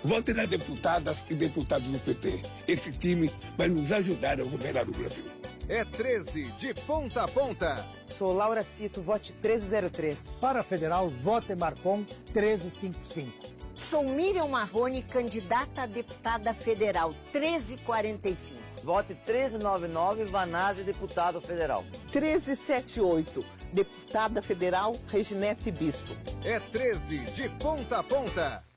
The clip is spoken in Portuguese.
Vote nas deputadas e deputados do PT. Esse time vai nos ajudar a governar o Brasil. É 13 de ponta a ponta. Sou Laura Cito, vote 1303. Para a federal, vote Marcon 1355. Sou Miriam Marrone, candidata a deputada federal 1345. Vote 1399, Vanazzi, deputado federal. 1378, deputada federal Reginete Bispo. É 13 de ponta a ponta.